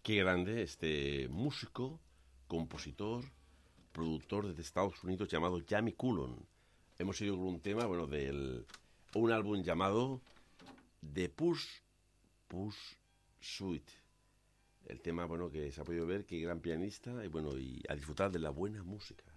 Qué grande este músico, compositor, productor desde Estados Unidos llamado Jamie Cullum. Hemos ido con un tema, bueno, del un álbum llamado The Push Suite. El tema, bueno, que se ha podido ver, qué gran pianista y bueno, y a disfrutar de la buena música.